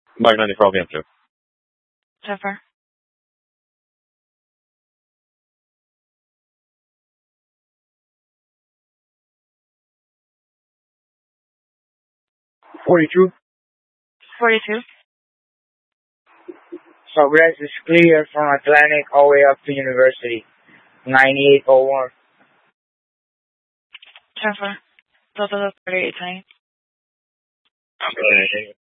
Bagnan ifrån egentligen. Träffar. 42. 42. Progress is clear from Atlantic all the way up to University. 9801. Träffar. Total 38 time. Okay.